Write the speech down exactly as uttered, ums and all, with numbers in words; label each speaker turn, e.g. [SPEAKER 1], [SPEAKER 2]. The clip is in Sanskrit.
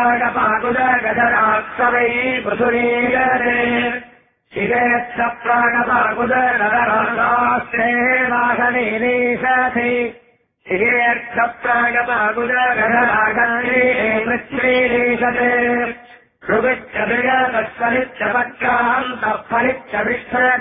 [SPEAKER 1] प्राणपाकुदगधराक्षवै पृथुरीगरे शिवेच्छ प्राणपाकुदगधरास्ते वाहनीलीशति शिवेच्छ प्राणपाकुदगधरागन्धे मृच्छ्रीलीशते सुविच्छ विगतस्वनिच्छ पक्रान्तः फलिच्छ विश्व